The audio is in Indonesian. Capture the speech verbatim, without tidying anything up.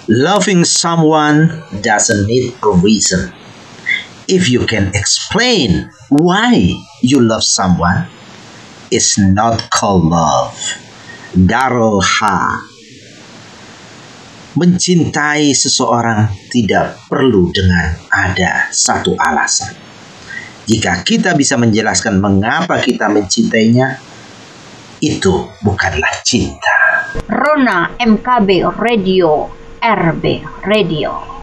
Loving someone doesn't need a reason. If you can explain why you love someone, it's not called love. Darul Ha. Mencintai seseorang tidak perlu dengan ada satu alasan. Jika kita bisa menjelaskan mengapa kita mencintainya, itu bukanlah cinta. Rona M K B Radio, R B Radio.